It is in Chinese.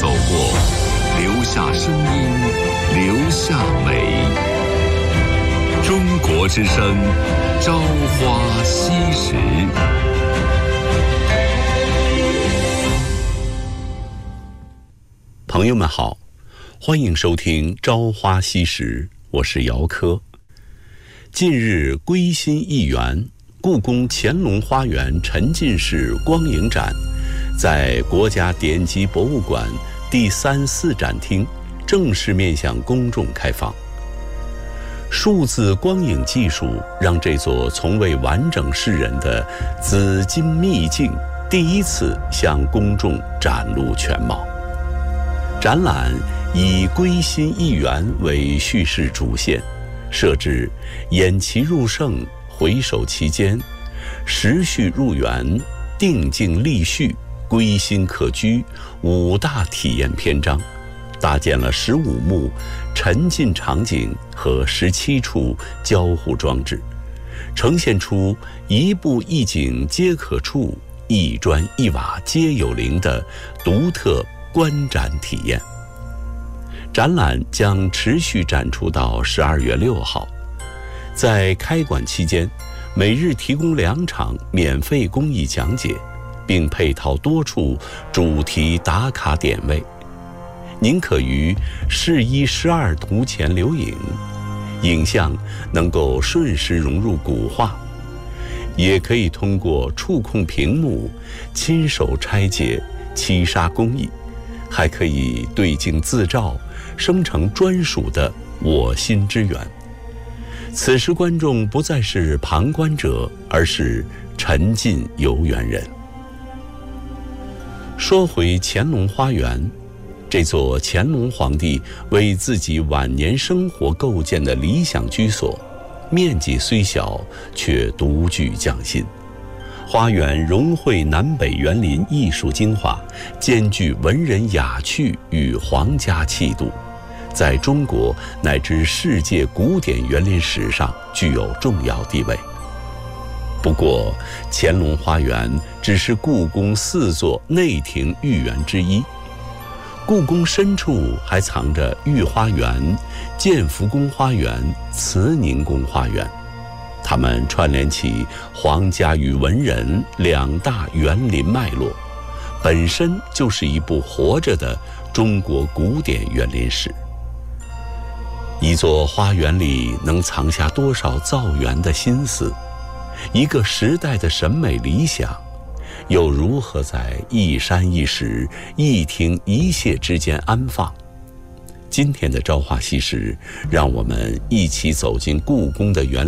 走过，留下声音，留下美。中国之声，朝花夕拾。 朋友们好，欢迎收听《朝花夕拾》，我是姚科。近日归心一园，故宫乾隆花园沉浸式光影展在国家典籍博物馆第3、4展厅正式面向公众开放。数字光影技术让这座从未完整示人的紫金秘境第一次向公众展露全貌。展览以归心一园为叙事主线，设置偃旗入胜、回首其间、时序入园、定境立序、归心可居5大体验篇章，搭建了15幕沉浸场景和17处交互装置，呈现出一步一景皆可触、一砖一瓦皆有灵的独特观展体验。展览将持续展出到12月6号，在开馆期间，每日提供2场免费公益讲解，并配套多处主题打卡点位。您可于试衣12图前留影，影像能够瞬时融入古画，也可以通过触控屏幕亲手拆解漆纱工艺，还可以对镜自照，生成专属的我心之园。此时观众不再是旁观者，而是沉浸游园人。说回乾隆花园，这座乾隆皇帝为自己晚年生活构建的理想居所，面积虽小，却独具匠心。花园融汇南北园林艺术精华，兼具文人雅趣与皇家气度，在中国乃至世界古典园林史上具有重要地位。不过，乾隆花园只是故宫4座内廷御园之一，故宫深处还藏着御花园、建福宫花园、慈宁宫花园，它们串联起皇家与文人2大园林脉络，本身就是一部活着的中国古典园林史。一座花园里能藏下多少造园的心思，一个时代的审美理想，又如何在一山一石、一庭一榭之间安放？今天的朝花夕拾，让我们一起走进故宫的园